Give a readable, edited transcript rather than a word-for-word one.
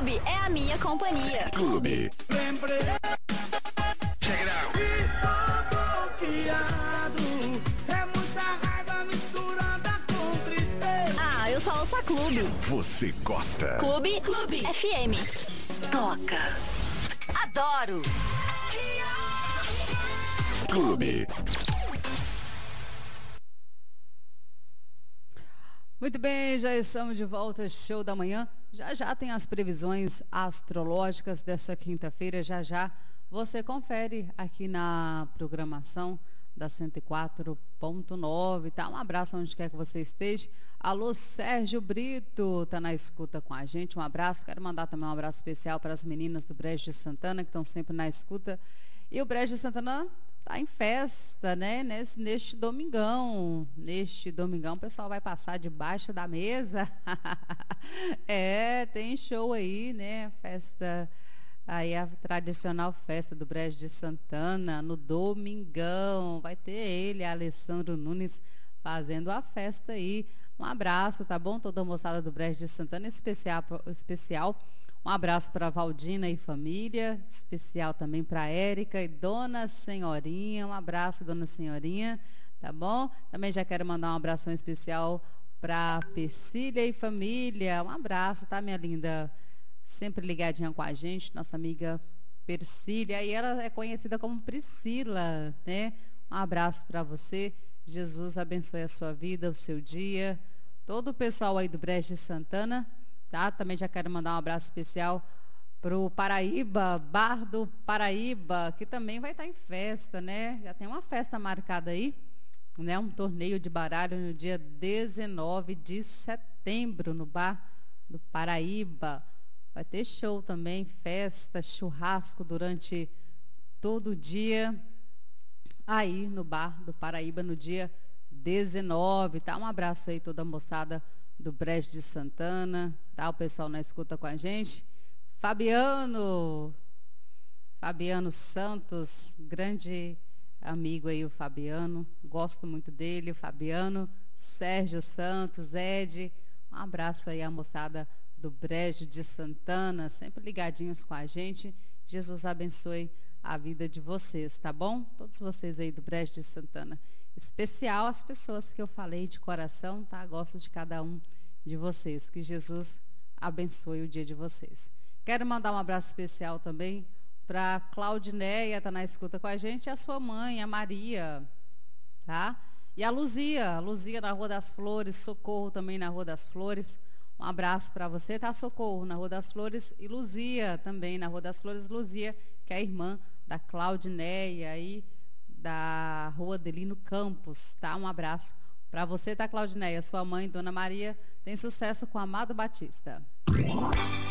Clube é a minha companhia. Clube. Check it out. É muita raiva misturada com tristeza. Ah, eu só ouço a Clube. Você gosta. Clube FM. Toca. Adoro. Clube. Muito bem, já estamos de volta, show da manhã. Já tem as previsões astrológicas dessa quinta-feira, já você confere aqui na programação da 104.9, tá? Um abraço onde quer que você esteja. Alô, Sérgio Brito, tá na escuta com a gente, um abraço. Quero mandar também um abraço especial para as meninas do Brejo de Santana, que estão sempre na escuta. E o Brejo de Santana tá em festa, né? Neste domingão. Neste domingão o pessoal vai passar debaixo da mesa. Tem show aí, né? Festa, aí a tradicional festa do Brejo de Santana, no domingão. Vai ter ele, Alessandro Nunes, fazendo a festa aí. Um abraço, tá bom? Toda a moçada do Brejo de Santana, especial. Um abraço para Valdina e família, especial também para Érica e Dona Senhorinha. Um abraço, Dona Senhorinha, tá bom? Também já quero mandar um abração especial para Persília e família. Um abraço, tá, minha linda? Sempre ligadinha com a gente, nossa amiga Persília. E ela é conhecida como Priscila, né? Um abraço para você. Jesus abençoe a sua vida, o seu dia. Todo o pessoal aí do Brejo de Santana. Tá? Também já quero mandar um abraço especial para o Paraíba, Bar do Paraíba, que também vai estar em festa, né? Já tem uma festa marcada aí, né? Um torneio de baralho no dia 19 de setembro, no Bar do Paraíba. Vai ter show também, festa, churrasco durante todo o dia aí no Bar do Paraíba, no dia 19, tá? Um abraço aí toda a moçada do Brejo de Santana, tá? O pessoal na escuta com a gente. Fabiano Santos, grande amigo aí o Fabiano, gosto muito dele, o Fabiano, Sérgio Santos, Ed, um abraço aí à moçada do Brejo de Santana, sempre ligadinhos com a gente. Jesus abençoe a vida de vocês, tá bom? Todos vocês aí do Brejo de Santana. Especial as pessoas que eu falei de coração, tá? Gosto de cada um de vocês. Que Jesus abençoe o dia de vocês. Quero mandar um abraço especial também para Claudineia, tá na escuta com a gente, e a sua mãe, a Maria, tá? E a Luzia na Rua das Flores, Socorro também na Rua das Flores. Um abraço para você, tá? Socorro na Rua das Flores e Luzia também na Rua das Flores. Luzia, que é a irmã da Claudineia aí da Rua Delino Campos, tá? Um abraço para você, tá, Claudineia? Sua mãe, Dona Maria, tem sucesso com Amado Batista.